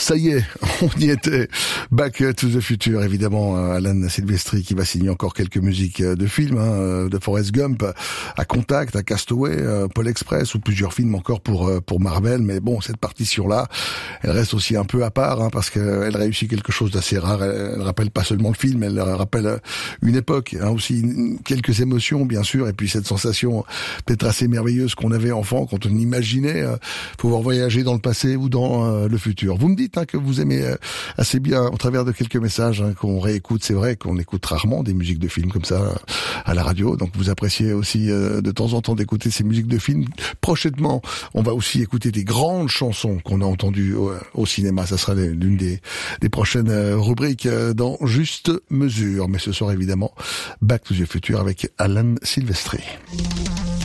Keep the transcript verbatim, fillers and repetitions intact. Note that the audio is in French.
Ça y est, on y était. Back to the Future, évidemment, Alan Silvestri qui va signer encore quelques musiques de films, hein, de Forrest Gump à Contact, à Castaway, Pôle Express ou plusieurs films encore pour pour Marvel. Mais bon, cette partition-là, elle reste aussi un peu à part, hein, parce qu'elle réussit quelque chose d'assez rare. Elle, elle rappelle pas seulement le film, elle rappelle une époque, hein, aussi quelques émotions, bien sûr, et puis cette sensation peut-être assez merveilleuse qu'on avait enfant quand on imaginait euh, pouvoir voyager dans le passé ou dans euh, le futur. Vous me dites hein, que vous aimez euh, assez bien au travers de quelques messages hein, qu'on réécoute. C'est vrai qu'on écoute rarement des musiques de films comme ça euh, à la radio, donc vous appréciez aussi euh, de temps en temps d'écouter ces musiques de films. Prochainement, on va aussi écouter des grandes chansons qu'on a entendues au, au cinéma. Ça sera l'une des, des prochaines euh, rubriques euh, dans Juste Mesure. Mais ce soir, évidemment, Back to the Future avec Alan Silvestri.